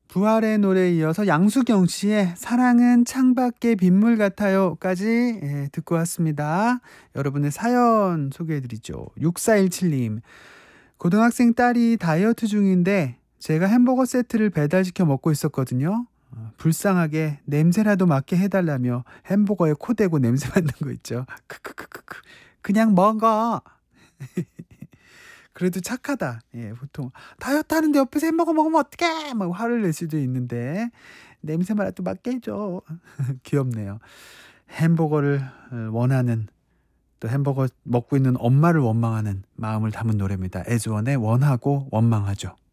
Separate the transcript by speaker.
Speaker 1: 부활의 노래에 이어서 양수경 씨의 사랑은 창밖의 빗물 같아요까지 듣고 왔습니다. 여러분의 사연 소개해드리죠. 6417님. 고등학생 딸이 다이어트 중인데 제가 햄버거 세트를 배달시켜 먹고 있었거든요. 불쌍하게 냄새라도 맡게 해달라며 햄버거에 코 대고 냄새 맡는 거 있죠. 크크크크크. 그냥 먹어. 그래도 착하다. 예, 보통 다이어트 하는데 옆에서 햄버거 먹으면 어떡해! 막 화를 낼 수도 있는데 냄새만라도 맡게 해줘. 귀엽네요. 햄버거를 원하는, 또 햄버거 먹고 있는 엄마를 원망하는 마음을 담은 노래입니다. 에즈원의 원하고 원망하죠.